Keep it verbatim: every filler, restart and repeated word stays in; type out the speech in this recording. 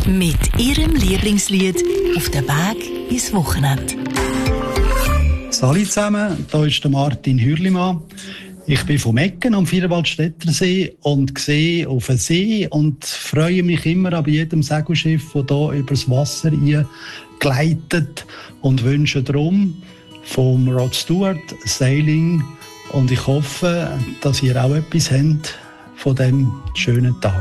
mit ihrem Lieblingslied auf dem Weg ins Wochenende. Salut zusammen, hier ist der Martin Hürlimann. Ich bin vom Ecken am Vierwaldstättersee und sehe auf den See und freue mich immer an jedem Segelschiff, das hier übers Wasser gleitet, und wünsche darum vom Rod Stewart Sailing, und ich hoffe, dass ihr auch etwas habt von diesem schönen Tag.